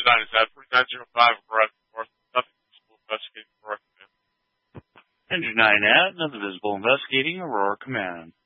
is that 3905 Aurora North. Nothing visible investigating Aurora Command. Engine 9 at, nothing visible investigating Aurora Command.